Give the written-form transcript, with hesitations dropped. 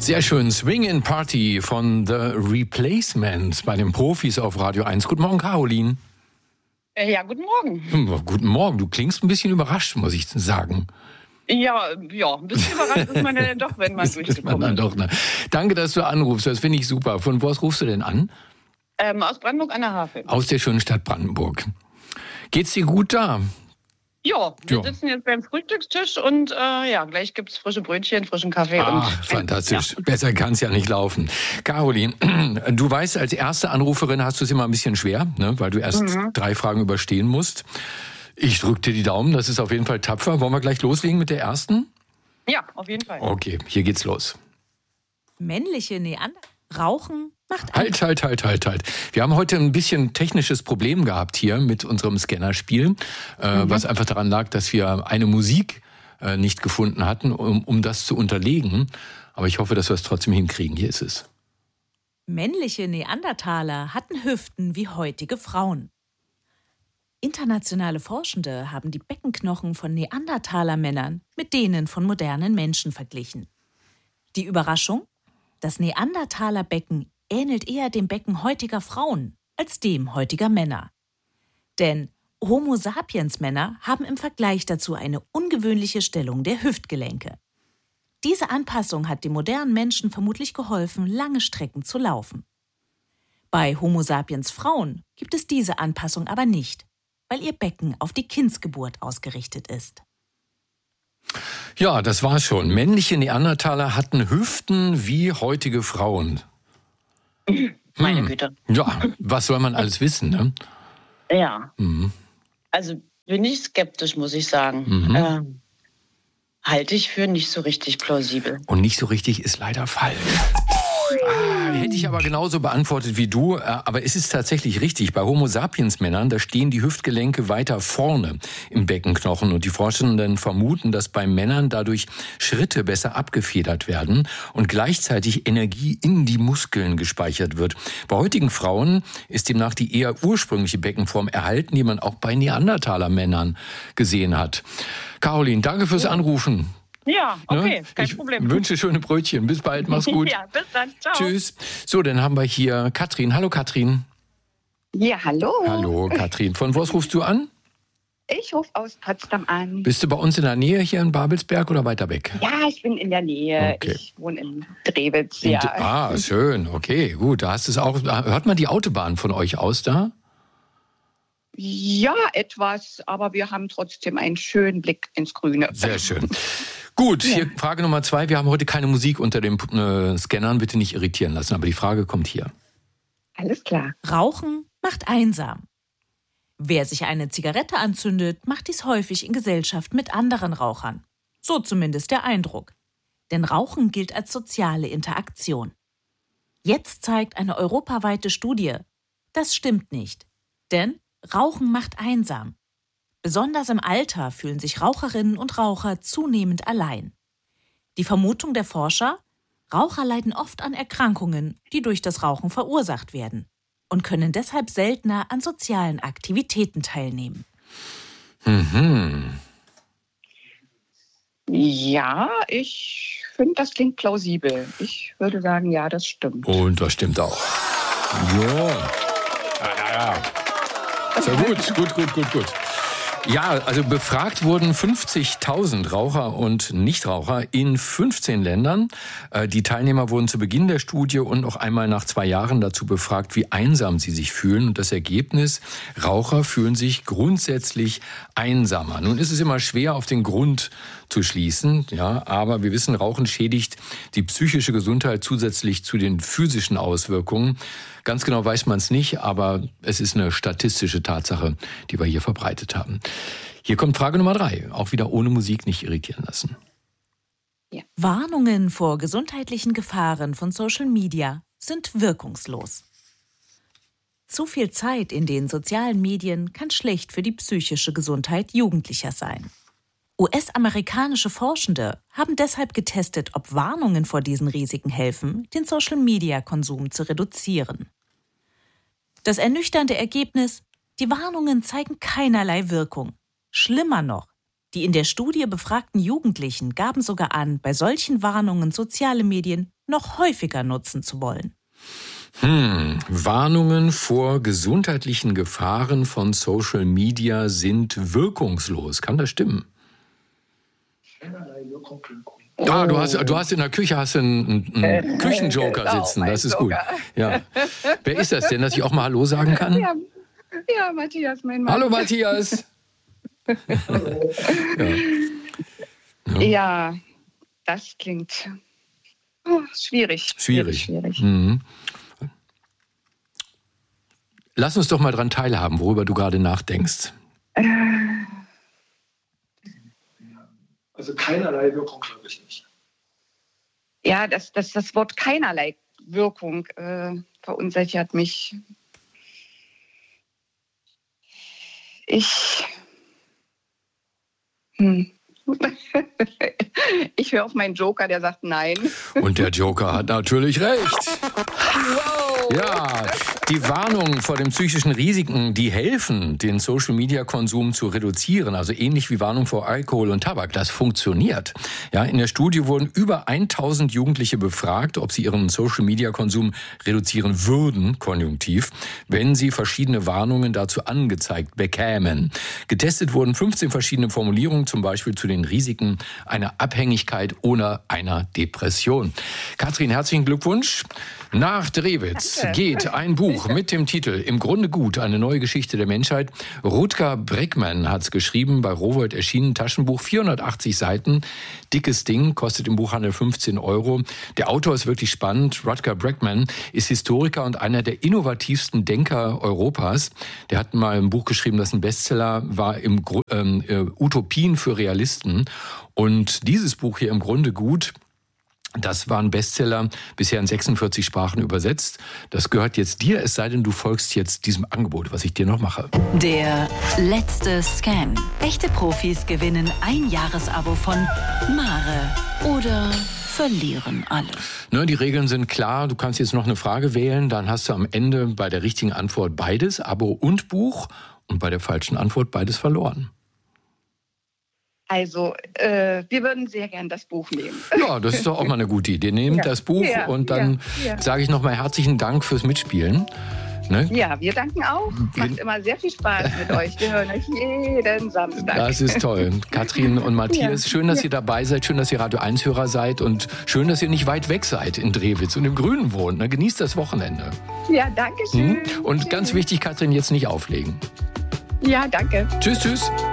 Sehr schön. Swing in Party von The Replacements bei den Profis auf Radio 1. Guten Morgen, Caroline. Ja, guten Morgen. Guten Morgen. Du klingst ein bisschen überrascht, muss ich sagen. Ja, ein bisschen überrascht ist man ja dann doch, wenn man durchgekommen ist. Ne? Danke, dass du anrufst. Das finde ich super. Von wo aus rufst du denn an? Aus Brandenburg an der Havel. Aus der schönen Stadt Brandenburg. Geht's dir gut da? Ja, wir sitzen jetzt beim Frühstückstisch und gleich gibt's frische Brötchen, frischen Kaffee. Fantastisch. Besser kann's ja nicht laufen. Caroline, du weißt, als erste Anruferin hast du es immer ein bisschen schwer, ne, weil du erst 3 Fragen überstehen musst. Ich drücke dir die Daumen, das ist auf jeden Fall tapfer. Wollen wir gleich loslegen mit der ersten? Ja, auf jeden Fall. Okay, hier geht's los. Männliche Neandertaler rauchen macht... Halt. Wir haben heute ein bisschen technisches Problem gehabt hier mit unserem Scannerspiel, was einfach daran lag, dass wir eine Musik nicht gefunden hatten, um das zu unterlegen. Aber ich hoffe, dass wir es trotzdem hinkriegen. Hier ist es. Männliche Neandertaler hatten Hüften wie heutige Frauen. Internationale Forschende haben die Beckenknochen von Neandertaler-Männern mit denen von modernen Menschen verglichen. Die Überraschung? Das Neandertaler-Becken ähnelt eher dem Becken heutiger Frauen als dem heutiger Männer. Denn Homo sapiens-Männer haben im Vergleich dazu eine ungewöhnliche Stellung der Hüftgelenke. Diese Anpassung hat dem modernen Menschen vermutlich geholfen, lange Strecken zu laufen. Bei Homo sapiens-Frauen gibt es diese Anpassung aber nicht, weil ihr Becken auf die Kindsgeburt ausgerichtet ist. Ja, das war's schon. Männliche Neandertaler hatten Hüften wie heutige Frauen. Meine Güte. Ja, was soll man alles wissen, ne? Ja. Also bin ich skeptisch, muss ich sagen. Halte ich für nicht so richtig plausibel. Und nicht so richtig ist leider falsch. Hätte ich aber genauso beantwortet wie du, aber es ist tatsächlich richtig. Bei Homo sapiens Männern, da stehen die Hüftgelenke weiter vorne im Beckenknochen und die Forschenden vermuten, dass bei Männern dadurch Schritte besser abgefedert werden und gleichzeitig Energie in die Muskeln gespeichert wird. Bei heutigen Frauen ist demnach die eher ursprüngliche Beckenform erhalten, die man auch bei Neandertaler Männern gesehen hat. Caroline, danke fürs Anrufen. Ja, okay, kein Problem. Ich wünsche schöne Brötchen. Bis bald, mach's gut. Ja, bis dann. Ciao. Tschüss. So, dann haben wir hier Katrin. Hallo, Katrin. Ja, hallo. Hallo, Katrin. Von wo aus rufst du an? Ich rufe aus Potsdam an. Bist du bei uns in der Nähe hier in Babelsberg oder weiter weg? Ja, ich bin in der Nähe. Okay. Ich wohne in Drewitz. Ja. Schön. Okay, gut. Da hast du es auch. Hört man die Autobahn von euch aus da? Ja, etwas, aber wir haben trotzdem einen schönen Blick ins Grüne. Sehr schön. Gut, hier Frage Nummer 2. Wir haben heute keine Musik unter den Scannern. Bitte nicht irritieren lassen, aber die Frage kommt hier. Alles klar. Rauchen macht einsam. Wer sich eine Zigarette anzündet, macht dies häufig in Gesellschaft mit anderen Rauchern. So zumindest der Eindruck. Denn Rauchen gilt als soziale Interaktion. Jetzt zeigt eine europaweite Studie, das stimmt nicht. Denn Rauchen macht einsam. Besonders im Alter fühlen sich Raucherinnen und Raucher zunehmend allein. Die Vermutung der Forscher? Raucher leiden oft an Erkrankungen, die durch das Rauchen verursacht werden und können deshalb seltener an sozialen Aktivitäten teilnehmen. Ja, ich finde, das klingt plausibel. Ich würde sagen, ja, das stimmt. Und das stimmt auch. Ja. Sehr gut. Ja, also befragt wurden 50.000 Raucher und Nichtraucher in 15 Ländern. Die Teilnehmer wurden zu Beginn der Studie und noch einmal nach 2 Jahren dazu befragt, wie einsam sie sich fühlen. Und das Ergebnis, Raucher fühlen sich grundsätzlich einsamer. Nun ist es immer schwer, auf den Grund zu schließen, ja, aber wir wissen, Rauchen schädigt die psychische Gesundheit zusätzlich zu den physischen Auswirkungen. Ganz genau weiß man es nicht, aber es ist eine statistische Tatsache, die wir hier verbreitet haben. Hier kommt Frage Nummer 3, auch wieder ohne Musik, nicht irritieren lassen. Ja. Warnungen vor gesundheitlichen Gefahren von Social Media sind wirkungslos. Zu viel Zeit in den sozialen Medien kann schlecht für die psychische Gesundheit Jugendlicher sein. US-amerikanische Forschende haben deshalb getestet, ob Warnungen vor diesen Risiken helfen, den Social-Media-Konsum zu reduzieren. Das ernüchternde Ergebnis: Die Warnungen zeigen keinerlei Wirkung. Schlimmer noch, die in der Studie befragten Jugendlichen gaben sogar an, bei solchen Warnungen soziale Medien noch häufiger nutzen zu wollen. Warnungen vor gesundheitlichen Gefahren von Social Media sind wirkungslos. Kann das stimmen? Ah, du hast in der Küche einen Küchenjoker sitzen. Das ist gut. Ja. Wer ist das denn, dass ich auch mal Hallo sagen kann? Ja, Matthias, mein Mann. Hallo Matthias. Ja, das klingt schwierig. Schwierig. Mhm. Lass uns doch mal dran teilhaben, worüber du gerade nachdenkst. Also keinerlei Wirkung, glaube ich nicht. Ja, das Wort keinerlei Wirkung verunsichert mich. Ich höre auf meinen Joker, der sagt nein. Und der Joker hat natürlich recht. Wow. Ja, die Warnungen vor den psychischen Risiken, die helfen, den Social-Media-Konsum zu reduzieren. Also ähnlich wie Warnung vor Alkohol und Tabak. Das funktioniert. Ja, in der Studie wurden über 1000 Jugendliche befragt, ob sie ihren Social-Media-Konsum reduzieren würden, konjunktiv, wenn sie verschiedene Warnungen dazu angezeigt bekämen. Getestet wurden 15 verschiedene Formulierungen, zum Beispiel zu den Risiken einer Abhängigkeit oder einer Depression. Katrin, herzlichen Glückwunsch. Nach Drewitz geht ein Buch mit dem Titel Im Grunde gut, eine neue Geschichte der Menschheit. Rutger Bregman hat es geschrieben, bei Rowohlt erschienen, Taschenbuch, 480 Seiten, dickes Ding, kostet im Buchhandel 15 €. Der Autor ist wirklich spannend. Rutger Bregman ist Historiker und einer der innovativsten Denker Europas. Der hat mal ein Buch geschrieben, das ein Bestseller war, Utopien für Realisten. Und dieses Buch hier, Im Grunde gut, das war ein Bestseller, bisher in 46 Sprachen übersetzt. Das gehört jetzt dir, es sei denn, du folgst jetzt diesem Angebot, was ich dir noch mache. Der letzte Scam. Echte Profis gewinnen ein Jahresabo von Mare oder verlieren alles. Die Regeln sind klar. Du kannst jetzt noch eine Frage wählen. Dann hast du am Ende bei der richtigen Antwort beides, Abo und Buch. Und bei der falschen Antwort beides verloren. Also, wir würden sehr gern das Buch nehmen. Ja, das ist doch auch mal eine gute Idee. Nehmt das Buch und dann sage ich nochmal herzlichen Dank fürs Mitspielen. Ne? Ja, wir danken auch. Macht immer sehr viel Spaß mit euch. Wir hören euch jeden Samstag. Das ist toll. Katrin und Matthias, schön, dass ihr dabei seid. Schön, dass ihr Radio 1-Hörer seid. Und schön, dass ihr nicht weit weg seid in Drewitz und im Grünen wohnt. Ne? Genießt das Wochenende. Ja, danke schön. Und ganz wichtig, Katrin, jetzt nicht auflegen. Ja, danke. Tschüss, tschüss.